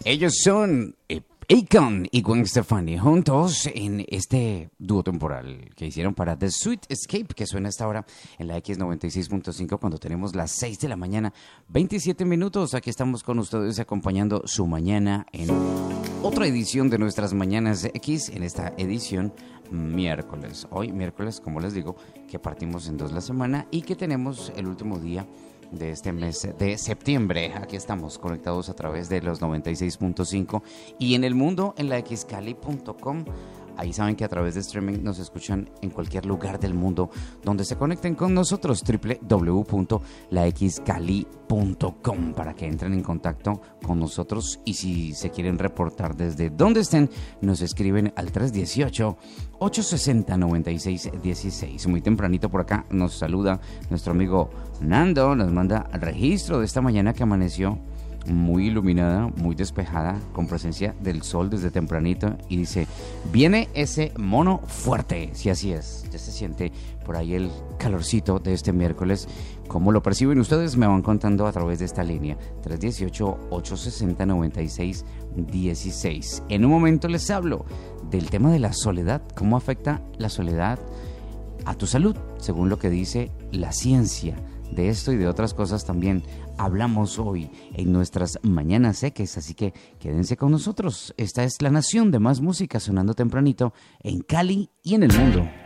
Ellos son Akon y Gwen Stefani juntos en este dúo temporal que hicieron para The Sweet Escape, que suena hasta ahora en la X96.5 cuando tenemos las 6 de la mañana, 27 minutos. Aquí estamos con ustedes acompañando su mañana en otra edición de nuestras Mañanas X, en esta edición miércoles. Hoy miércoles, como les digo, que partimos en 2 la semana y que tenemos el último día de este mes de septiembre. Aquí estamos conectados a través de los 96.5 y en el mundo en la xcali.com. Ahí saben que a través de streaming nos escuchan en cualquier lugar del mundo donde se conecten con nosotros, www.laxcali.com, para que entren en contacto con nosotros, y si se quieren reportar desde donde estén, nos escriben al 318-860-9616. Muy tempranito por acá nos saluda nuestro amigo Nando, nos manda el registro de esta mañana que amaneció muy iluminada, muy despejada, con presencia del sol desde tempranito, y dice: viene ese mono fuerte. Sí, así es, ya se siente por ahí el calorcito de este miércoles. ¿Cómo lo perciben ustedes? Me van contando a través de esta línea 318-860-9616. En un momento les hablo del tema de la soledad, cómo afecta la soledad a tu salud, según lo que dice la ciencia. De esto y de otras cosas también hablamos hoy en nuestras Mañanas X, así que quédense con nosotros. Esta es la nación de más música sonando tempranito en Cali y en el mundo.